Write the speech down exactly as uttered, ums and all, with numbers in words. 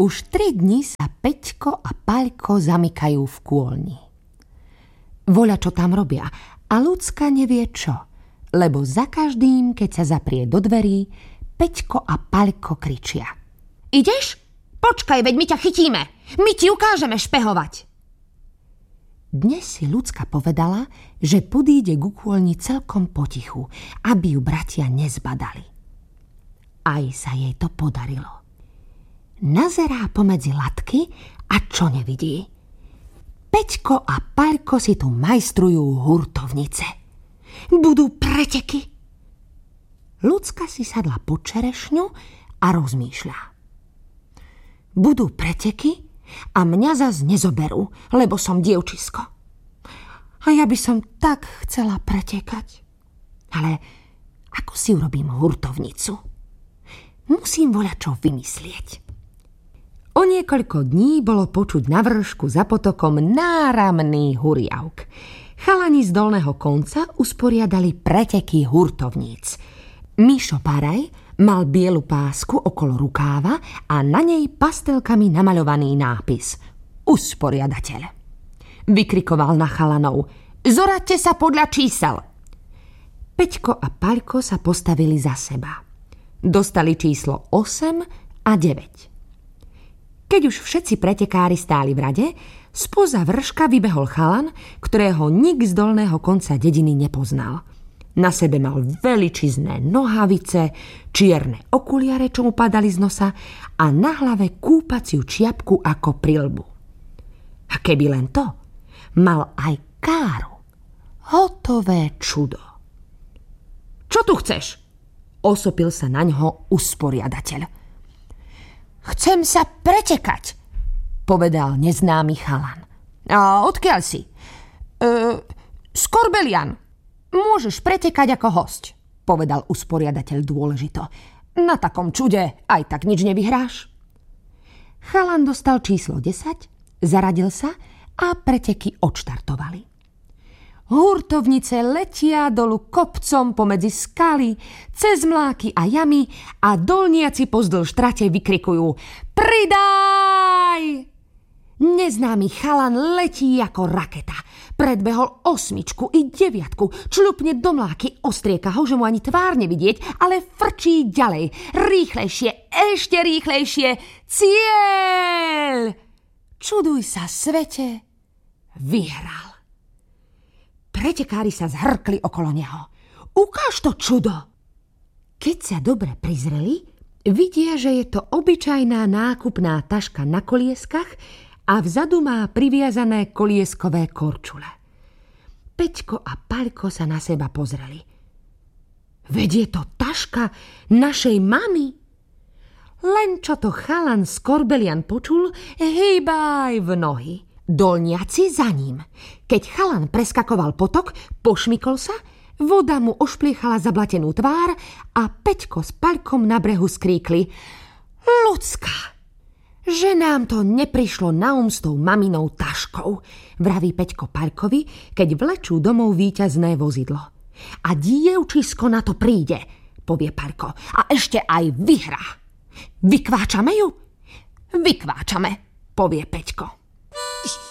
Už tri dni sa Peťko a Paľko zamykajú v kôlni. Voľa čo tam robia a Ľudská nevie čo, lebo za každým, keď sa zaprie do dverí, Peťko a Paľko kričia. Ideš? Počkaj, veď my ťa chytíme. My ti ukážeme špehovať. Dnes si Ľudská povedala, že podíde ku kôlni celkom potichu, aby ju bratia nezbadali. Aj sa jej to podarilo. Nazerá pomedzi latky a čo nevidí? Peťko a Paľko si tu majstrujú hurtovnice. Budú preteky. Ľudská si sadla pod čerešňu a rozmýšľa. Budú preteky a mňa zas nezoberú, lebo som dievčisko. A ja by som tak chcela pretekať. Ale ako si urobím hurtovnicu? Musím voľačo vymyslieť. O niekoľko dní bolo počuť na vršku za potokom náramný huriavk. Chalani z dolného konca usporiadali preteky hurtovníc. Mišo Paraj mal bielu pásku okolo rukáva a na nej pastelkami namaľovaný nápis Usporiadateľ. Vykrikoval na chalanov: Zoraďte sa podľa čísel. Peťko a Paľko sa postavili za seba. Dostali číslo osem a deväť. Keď už všetci pretekári stáli v rade, spoza vrška vybehol chalan, ktorého nik z dolného konca dediny nepoznal. Na sebe mal veličizné nohavice, čierne okuliare, čo mu padali z nosa, a na hlave kúpaciu čiapku ako prilbu. A keby len to, mal aj káru. Hotové čudo. Čo tu chceš? Osopil sa naňho usporiadateľ. Chcem sa pretekať, povedal neznámy chalan. A odkiaľ si? E, z Korbelian. Môžeš pretekať ako hosť, povedal usporiadateľ dôležito. Na takom čude aj tak nič nevyhráš. Chalan dostal číslo desať, zaradil sa a preteky odštartovali. Hurtovnice letia dolu kopcom pomedzi skaly, cez mláky a jamy a dolniaci pozdĺž trate vykrikujú Pridaj! Neznámy chalan letí ako raketa. Predbehol osmičku i deviatku, čľupne do mláky, ostrieka ho, že mu ani tvár nevidieť, ale frčí ďalej. Rýchlejšie, ešte rýchlejšie. Cieľ! Čuduj sa svete, vyhral. Pretekári sa zhrkli okolo neho. Ukáž to čudo! Keď sa dobre prizreli, vidia, že je to obyčajná nákupná taška na kolieskach a vzadu má priviazané kolieskové korčule. Peťko a Paľko sa na seba pozreli. Veď je to taška našej mamy. Len čo to chalan z Korbelian počul, hýbaj v nohy. Dolniaci za ním. Keď chalan preskakoval potok, pošmykol sa, voda mu ošpliechala zablatenú tvár a Peťko s Paľkom na brehu skríkli Ľudská, že nám to neprišlo na um s tou maminou taškou, vraví Peťko Paľkovi, keď vlečú domov víťazné vozidlo. A dievčisko na to príde, povie Paľko, a ešte aj vyhrá. Vykváčame ju? Vykváčame, povie Peťko.